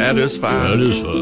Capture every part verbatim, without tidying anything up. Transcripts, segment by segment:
satisfied.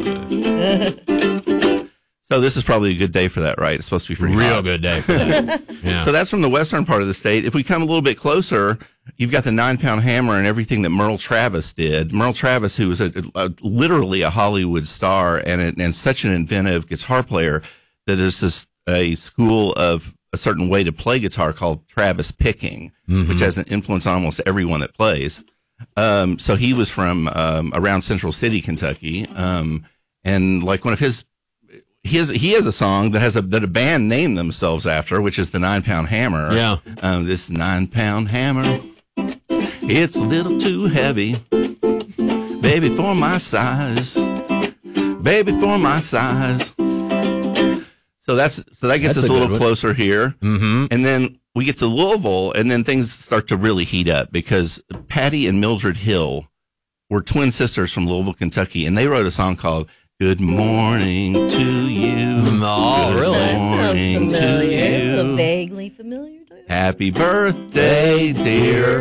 Satisfied. So this is probably a good day for that, right? It's supposed to be pretty Real hot. good day for that. Yeah. So that's from the western part of the state. If we come a little bit closer, you've got the nine-pound hammer and everything that Merle Travis did. Merle Travis, who was a, a, literally a Hollywood star and, a, and such an inventive guitar player, that is this, a school of a certain way to play guitar called Travis picking, mm-hmm. which has an influence on almost everyone that plays. Um, so he was from um, around Central City, Kentucky, um, and like one of his. He has, he has a song that has a, that a band named themselves after, which is the Nine Pound Hammer. Yeah. Um, this Nine Pound Hammer, it's a little too heavy, baby, for my size, baby, for my size. So that's, so that gets That's us a, a little closer here. Mm-hmm. And then we get to Louisville, and then things start to really heat up because Patty and Mildred Hill were twin sisters from Louisville, Kentucky, and they wrote a song called Good Morning to You. Oh, Good really? morning to you. Vaguely familiar. Happy birthday, dear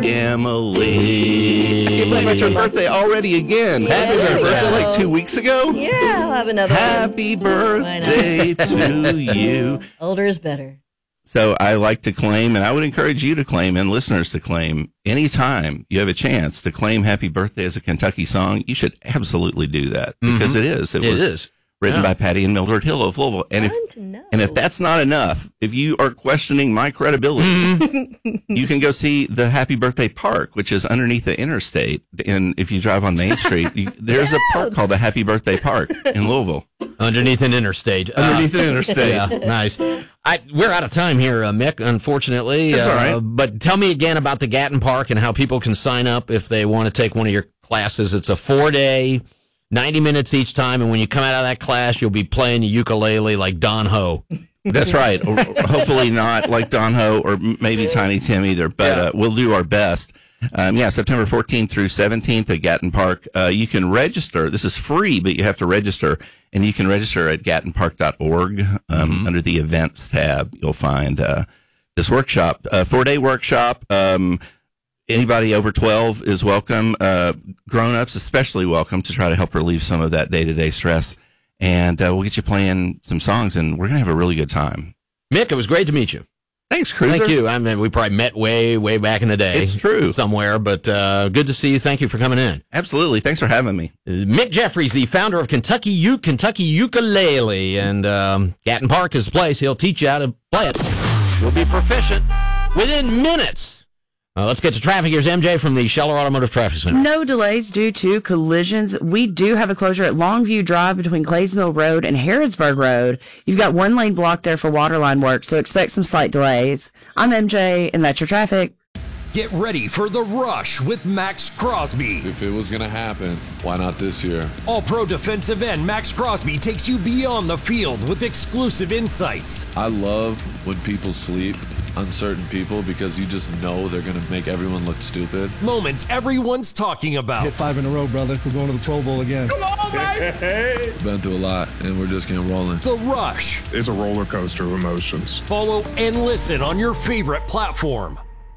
Emily. I can't believe it's your birthday already again. Yeah, Happy there we birthday go. like two weeks ago? Yeah, I'll have another Happy one. birthday to you. Older is better. So I like to claim, and I would encourage you to claim and listeners to claim anytime you have a chance to claim Happy Birthday as a Kentucky song. You should absolutely do that because Mm-hmm. it is. It, It was is. written Yeah. by Patty and Mildred Hill of Louisville. And Fun if to know. and if that's not enough, if you are questioning my credibility, Mm-hmm. you can go see the Happy Birthday Park, which is underneath the interstate. And if you drive on Main Street, you, there's a park called the Happy Birthday Park in Louisville. Underneath an interstate. Underneath the interstate. Yeah, nice. I, we're out of time here, uh, Mick, unfortunately. That's all Uh, right. but tell me again about the Gatton Park and how people can sign up if they want to take one of your classes. It's a four-day, ninety minutes each time, and when you come out of that class, you'll be playing the ukulele like Don Ho. That's right. Or, or hopefully not like Don Ho or m- maybe Tiny Tim either, but Yeah. uh, we'll do our best. Um, yeah, September fourteenth through seventeenth at Gatton Park. Uh, you can register. This is free, but you have to register, and you can register at gatton park dot org. Um, Mm-hmm. Under the events tab, you'll find uh, this workshop, uh, four-day workshop. Um, anybody over twelve is welcome. Uh, grown-ups especially welcome to try to help relieve some of that day-to-day stress. And uh, we'll get you playing some songs, and we're going to have a really good time. Mick, it was great to meet you. Thanks, Cruiser. Thank you. I mean, we probably met way, way back in the day. It's true. Somewhere, but uh, good to see you. Thank you for coming in. Absolutely. Thanks for having me. Mick Jeffries, the founder of Kentucky U Kentucky Ukulele, and um, Gatton Park is the place. He'll teach you how to play it. You'll be proficient within minutes. Uh, let's get to traffic. Here's M J from the Scheller Automotive Traffic Center. No delays due to collisions. We do have a closure at Longview Drive between Claysville Road and Harrodsburg Road. You've got one lane blocked there for waterline work, so expect some slight delays. I'm M J, and that's your traffic. Get ready for The Rush with Max Crosby. If it was going to happen, why not this year? All-Pro defensive end Max Crosby takes you beyond the field with exclusive insights. I love when people sleep on certain people because you just know they're going to make everyone look stupid. Moments everyone's talking about. Hit five in a row, brother. We're going to the Pro Bowl again. Come on, baby! Been through a lot, and we're just getting rolling. The Rush. It's a roller coaster of emotions. Follow and listen on your favorite platform.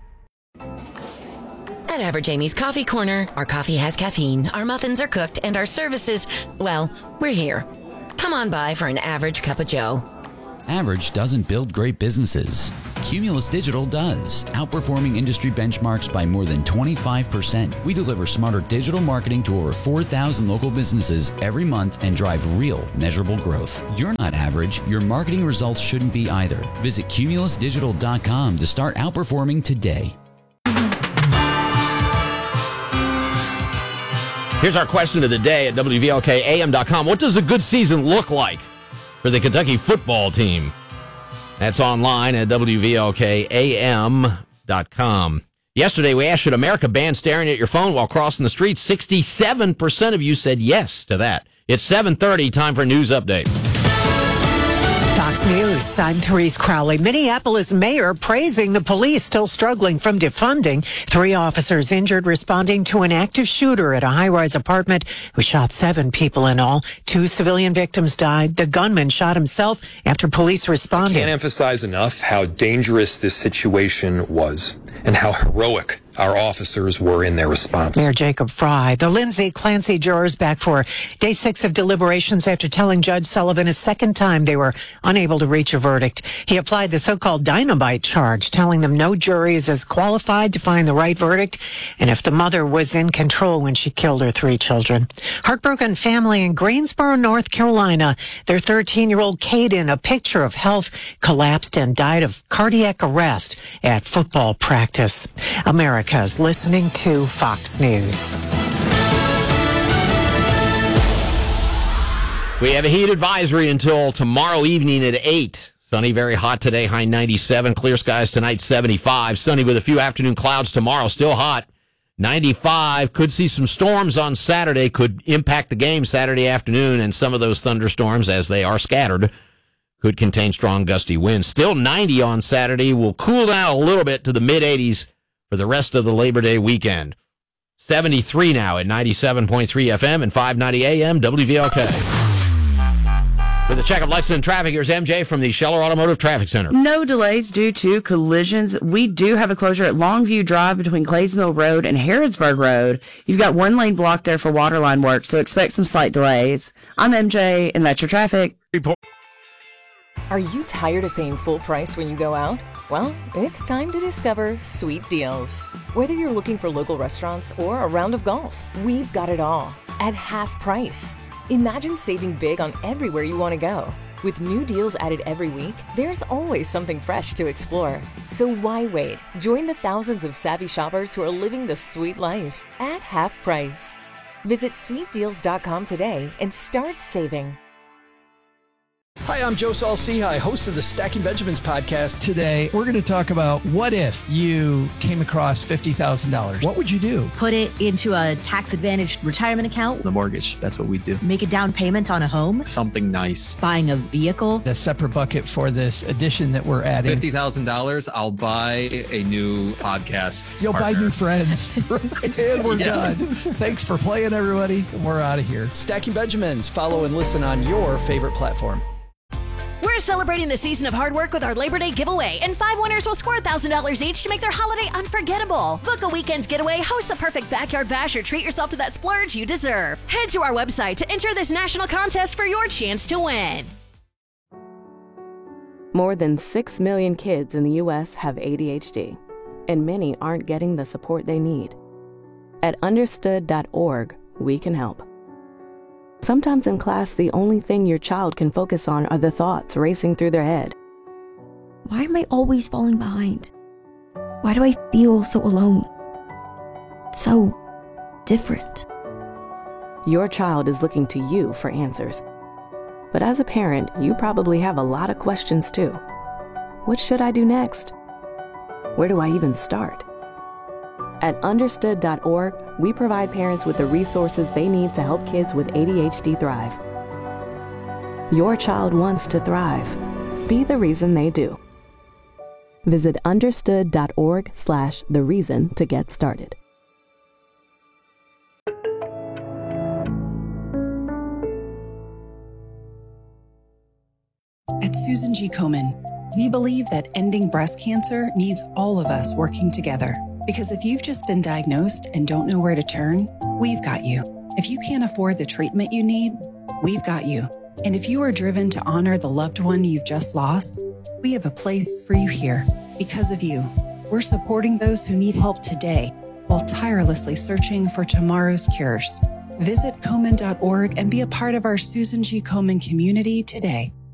At Average Amy's Coffee Corner, our coffee has caffeine, our muffins are cooked, and our services, well, we're here. Come on by for an average cup of joe. Average doesn't build great businesses. Cumulus Digital does, outperforming industry benchmarks by more than twenty-five percent. We deliver smarter digital marketing to over four thousand local businesses every month and drive real, measurable growth. You're not average. Your marketing results shouldn't be either. Visit cumulus digital dot com to start outperforming today. Here's our question of the day at W V L K A M dot com. What does a good season look like for the Kentucky football team? That's online at W V L K A M dot com. Yesterday, we asked, should America ban staring at your phone while crossing the street? sixty-seven percent of you said yes to that. It's seven thirty, time for a news update. Fox News, I'm Therese Crowley. Minneapolis mayor praising the police still struggling from defunding. Three officers injured responding to an active shooter at a high-rise apartment who shot seven people in all. Two civilian victims died. The gunman shot himself after police responded. Can't emphasize enough how dangerous this situation was and how heroic our officers were in their response. Mayor Jacob Fry. The Lindsay Clancy jurors back for day six of deliberations after telling Judge Sullivan a second time they were unable to reach a verdict. He applied the so-called dynamite charge, telling them no jury is as qualified to find the right verdict, and if the mother was in control when she killed her three children. Heartbroken family in Greensboro, North Carolina. Their thirteen-year-old Caden, a picture of health, collapsed and died of cardiac arrest at football practice. America's listening to Fox News. We have a heat advisory until tomorrow evening at eight. Sunny, very hot today, high ninety-seven. Clear skies tonight, seventy-five. Sunny with a few afternoon clouds tomorrow, still hot, ninety-five. Could see some storms on Saturday, could impact the game Saturday afternoon, and some of those thunderstorms, as they are scattered, could contain strong gusty winds. Still ninety on Saturday. Will cool down a little bit to the mid-eighties for the rest of the Labor Day weekend. seventy-three now at ninety-seven point three F M and five ninety A M W V L K. With a check of lights and traffic, here's M J from the Scheller Automotive Traffic Center. No delays due to collisions. We do have a closure at Longview Drive between Claysville Road and Harrodsburg Road. You've got one lane blocked there for waterline work, so expect some slight delays. I'm M J, and that's your traffic report. Are you tired of paying full price when you go out? Well, it's time to discover Sweet Deals. Whether you're looking for local restaurants or a round of golf, we've got it all at half price. Imagine saving big on everywhere you want to go. With new deals added every week, there's always something fresh to explore. So why wait? Join the thousands of savvy shoppers who are living the sweet life at half price. Visit sweet deals dot com today and start saving. Hi, I'm Joe Saul-Sehy, host of the Stacking Benjamins podcast. Today, we're going to talk about what if you came across fifty thousand dollars. What would you do? Put it into a tax-advantaged retirement account. The mortgage, that's what we do. Make a down payment on a home. Something nice. Buying a vehicle. A separate bucket for this addition that we're adding. fifty thousand dollars, I'll buy a new podcast You'll partner. buy new friends. And we're yeah. done. Thanks for playing, everybody. We're out of here. Stacking Benjamins. Follow and listen on your favorite platform. We're celebrating the season of hard work with our Labor Day giveaway, and five winners will score one thousand dollars each to make their holiday unforgettable. Book a weekend getaway, host the perfect backyard bash, or treat yourself to that splurge you deserve. Head to our website to enter this national contest for your chance to win. More than six million kids in the U S have A D H D, and many aren't getting the support they need. At understood dot org, we can help. Sometimes in class, the only thing your child can focus on are the thoughts racing through their head. Why am I always falling behind? Why do I feel so alone? So different. Your child is looking to you for answers. But as a parent, you probably have a lot of questions too. What should I do next? Where do I even start? At understood dot org, we provide parents with the resources they need to help kids with A D H D thrive. Your child wants to thrive. Be the reason they do. Visit understood dot org slash the reason to get started. At Susan G. Komen, we believe that ending breast cancer needs all of us working together. Because if you've just been diagnosed and don't know where to turn, we've got you. If you can't afford the treatment you need, we've got you. And if you are driven to honor the loved one you've just lost, we have a place for you here. Because of you, we're supporting those who need help today while tirelessly searching for tomorrow's cures. Visit Komen dot org and be a part of our Susan G. Komen community today.